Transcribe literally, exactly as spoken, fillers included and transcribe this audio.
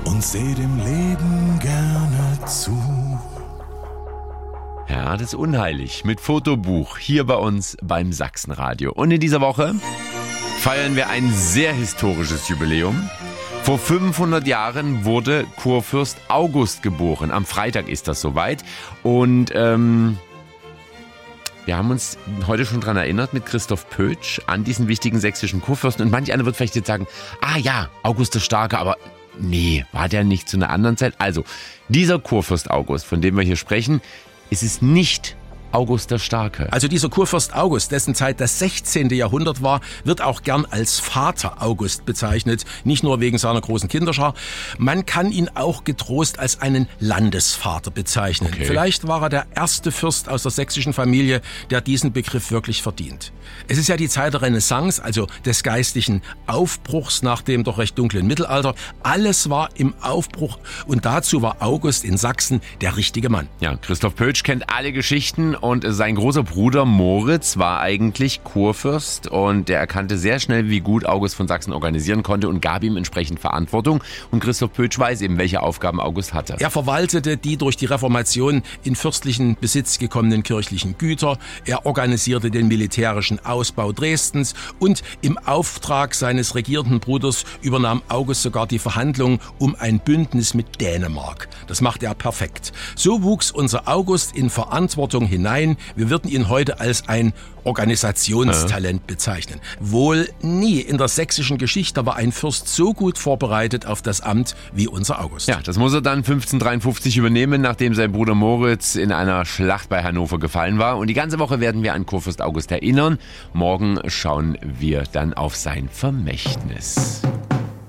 und seh dem Leben gerne zu. Ja, das ist unheilig. Mit Fotobuch hier bei uns beim Sachsenradio. Und in dieser Woche feiern wir ein sehr historisches Jubiläum. Vor fünfhundert Jahren wurde Kurfürst August geboren. Am Freitag ist das soweit. Und ähm, wir haben uns heute schon daran erinnert mit Christoph Pötsch an diesen wichtigen sächsischen Kurfürsten. Und manch einer wird vielleicht jetzt sagen, ah ja, August der Starke, aber nee, war der nicht zu einer anderen Zeit? Also, dieser Kurfürst August, von dem wir hier sprechen, ist es nicht August der Starke. Also dieser Kurfürst August, dessen Zeit das sechzehnte Jahrhundert war, wird auch gern als Vater August bezeichnet. Nicht nur wegen seiner großen Kinderschar. Man kann ihn auch getrost als einen Landesvater bezeichnen. Okay. Vielleicht war er der erste Fürst aus der sächsischen Familie, der diesen Begriff wirklich verdient. Es ist ja die Zeit der Renaissance, also des geistlichen Aufbruchs nach dem doch recht dunklen Mittelalter. Alles war im Aufbruch und dazu war August in Sachsen der richtige Mann. Ja, Christoph Pötsch kennt alle Geschichten und sein großer Bruder Moritz war eigentlich Kurfürst und der erkannte sehr schnell, wie gut August von Sachsen organisieren konnte und gab ihm entsprechend Verantwortung. Und Christoph Pötsch weiß eben, welche Aufgaben August hatte. Er verwaltete die durch die Reformation in fürstlichen Besitz gekommenen kirchlichen Güter. Er organisierte den militärischen Ausbau Dresdens und im Auftrag seines regierenden Bruders übernahm August sogar die Verhandlungen um ein Bündnis mit Dänemark. Das machte er perfekt. So wuchs unser August in Verantwortung hinein. Wir würden ihn heute als ein Organisationstalent bezeichnen. Wohl nie in der sächsischen Geschichte war ein Fürst so gut vorbereitet auf das Amt wie unser August. Ja, das muss er dann fünfzehnhundertdreiundfünfzig übernehmen, nachdem sein Bruder Moritz in einer Schlacht bei Hannover gefallen war. Und die ganze Woche werden wir an Kurfürst August erinnern. Morgen schauen wir dann auf sein Vermächtnis.